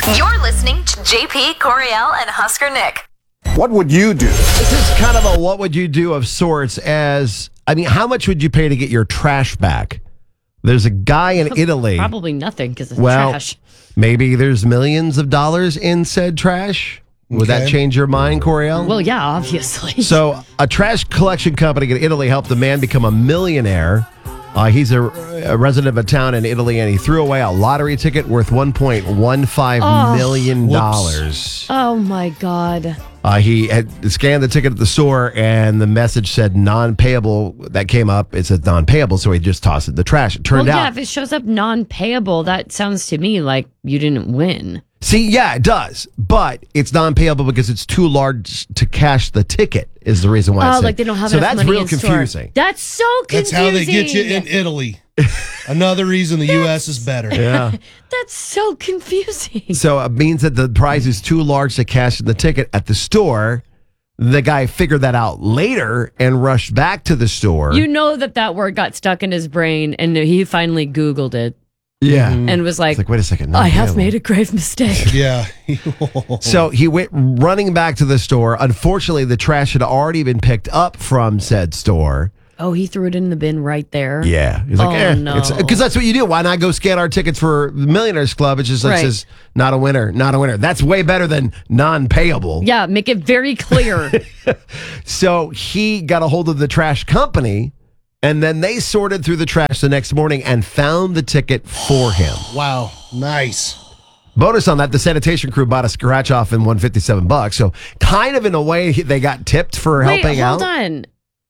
You're listening to JP, Coriel, and Husker Nick. What would you do? This is kind of a what would you do of sorts how much would you pay to get your trash back? There's a guy in Italy. Probably nothing because it's trash. Maybe there's millions of dollars in said trash. Would that change your mind, Coriel? Well, yeah, obviously. So a trash collection company in Italy helped a man become a millionaire. He's a resident of a town in Italy, and he threw away a lottery ticket worth $1.15 million. Oh, my God. He had scanned the ticket at the store, and the message said non-payable. That came up. It said non-payable, so he just tossed it in the trash. It turned out. If it shows up non-payable, that sounds to me like you didn't win. See, yeah, it does. But it's non-payable because it's too large to cash the ticket is the reason why. Oh, like they don't have enough money So that's real in store. confusing. That's so confusing. That's how they get you in Italy. Another reason the U.S. is better. Yeah. That's so confusing. So it means that the price is too large to cash the ticket at the store. The guy figured that out later and rushed back to the store. You know that word got stuck in his brain, and he finally Googled it. Yeah. And was like, wait a second. I have made a grave mistake. Yeah. So he went running back to the store. Unfortunately, the trash had already been picked up from said store. Oh, he threw it in the bin right there? Yeah. He's like, no. Because that's what you do. Why not go scan our tickets for the Millionaires Club? It's just like says, not a winner, not a winner. That's way better than non-payable. Yeah, make it very clear. So he got a hold of the trash company, and then they sorted through the trash the next morning and found the ticket for him. Wow. Nice. Bonus on that, the sanitation crew bought a scratch off and won $57. So kind of in a way, they got tipped for helping out. Hold on.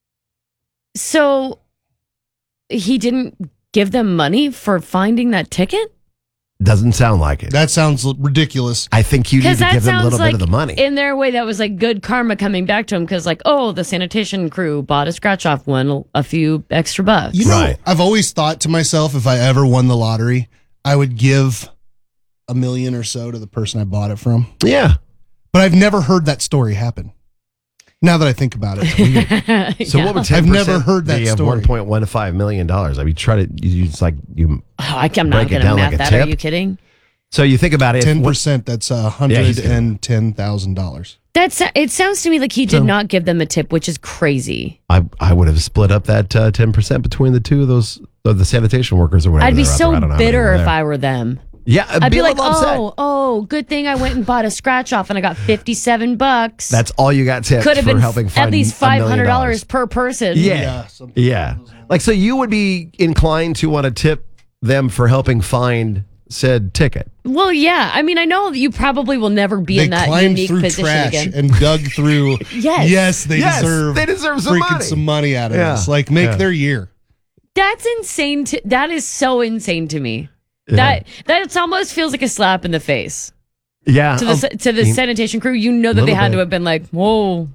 So he didn't give them money for finding that ticket? Doesn't sound like it. That sounds ridiculous. I think you need to give them a little bit of the money. In their way, that was like good karma coming back to him because, the sanitation crew bought a scratch off, won a few extra bucks. You know, I've always thought to myself, if I ever won the lottery, I would give $1 million or so to the person I bought it from. Yeah. But I've never heard that story happen. Now that I think about it. So what would 10% I've never heard that be of story. $1.15 million? I mean, I'm not going to math that. Are you kidding? So you think about it. 10%, that's $110,000. It sounds to me like he did not give them a tip, which is crazy. I would have split up that 10% between the two of those, the sanitation workers or whatever. I'd be so bitter if I were them. Yeah, I'd be like, upset. Good thing I went and bought a scratch off and I got $57. That's all you got tipped. Could have been helping find at least $500 per person. Yeah. Like, so you would be inclined to want to tip them for helping find said ticket. Well, yeah. I mean, I know you probably will never be in that unique position trash again. And dug through. Yes. They deserve some money out of this. Like, make their year. That's insane. That is so insane to me. That almost feels like a slap in the face. Yeah. To the sanitation crew, you know that they had to have been like, whoa,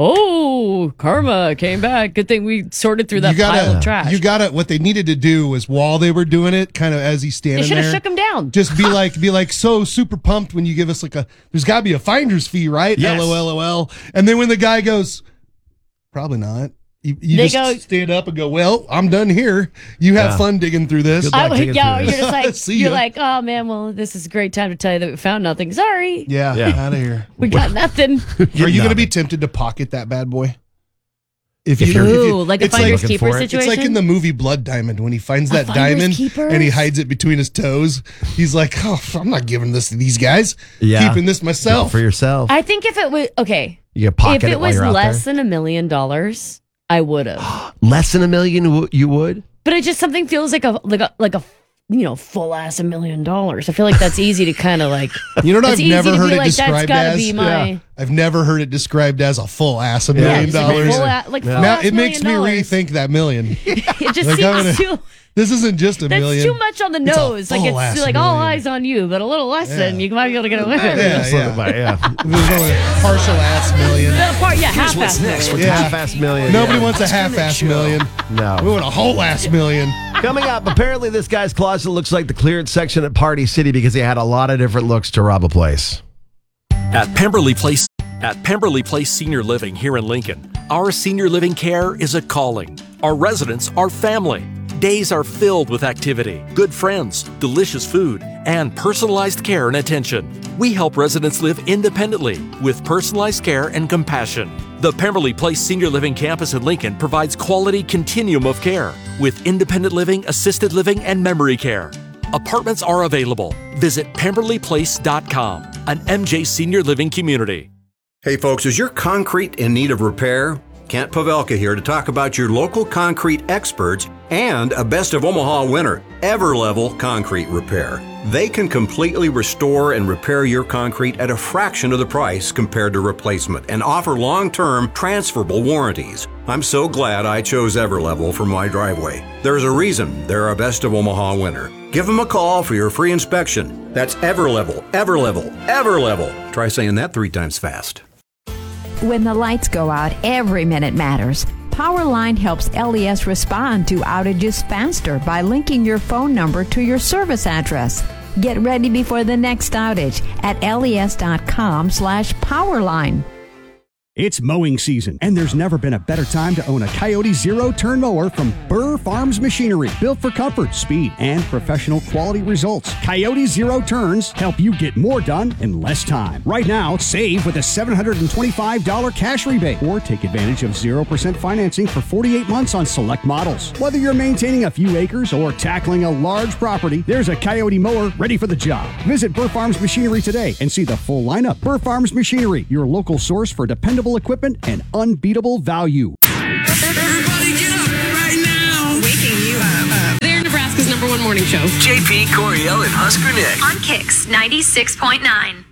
karma came back. Good thing we sorted through that pile of trash. What they needed to do was while they were doing it, kind of as he's standing there. They should have shook him down. Just be like so super pumped when you give us there's got to be a finder's fee, right? Yes. LOL. And then when the guy goes, probably not. You just stand up and go, well, I'm done here. You have fun digging through this. You're just like, you're like, oh man, well, this is a great time to tell you that we found nothing. Sorry. Yeah. Out of here. We got nothing. Are you going to be tempted to pocket that bad boy? Like a finder's keeper situation? It's like in the movie Blood Diamond when he finds that diamond and he hides it between his toes. He's like, I'm not giving this to these guys. Yeah. Keeping this myself. For yourself. I think if it was, you pocket if it was less there. than $1 million, I would have. Less than $1 million, you would? But it just something feels like a full ass $1 million. I feel like that's easy to kind of like. You know what I've never heard it described as? Yeah. I've never heard it described as a full ass $1 million. Now it makes me rethink that million. It just seems too. This isn't just $1 million. That's too much on the nose. Like it's like all eyes on you, but a little less than you might be able to get away with it. Yeah. There's only a partial ass million. Half-ass next. Half-ass million. Nobody wants a half-ass million. No. We want a whole ass million. Coming up, apparently this guy's closet looks like the clearance section at Party City because he had a lot of different looks to rob a place. At Pemberley Place Senior Living here in Lincoln, our senior living care is a calling. Our residents are family. Days are filled with activity, good friends, delicious food, and personalized care and attention. We help residents live independently with personalized care and compassion. The Pemberley Place Senior Living Campus in Lincoln provides quality continuum of care with independent living, assisted living, and memory care. Apartments are available. Visit PemberleyPlace.com, an MJ Senior Living community. Hey folks, is your concrete in need of repair? Kent Pavelka here to talk about your local concrete experts and a Best of Omaha winner, Everlevel Concrete Repair. They can completely restore and repair your concrete at a fraction of the price compared to replacement and offer long-term transferable warranties. I'm so glad I chose Everlevel for my driveway. There's a reason they're a Best of Omaha winner. Give them a call for your free inspection. That's Everlevel, Everlevel, Everlevel. Try saying that 3 times fast. When the lights go out, every minute matters. Powerline helps LES respond to outages faster by linking your phone number to your service address. Get ready before the next outage at les.com/powerline. It's mowing season, and there's never been a better time to own a Coyote zero-turn mower from Burr Farms Machinery. Built for comfort, speed, and professional quality results, Coyote Zero Turns help you get more done in less time. Right now, save with a $725 cash rebate, or take advantage of 0% financing for 48 months on select models. Whether you're maintaining a few acres or tackling a large property, there's a Coyote mower ready for the job. Visit Burr Farms Machinery today and see the full lineup. Burr Farms Machinery, your local source for dependable equipment and unbeatable value. Everybody get up right now. Waking you up. They're Nebraska's #1 morning show. JP, Coriel, and Husker Nick. On Kicks 96.9.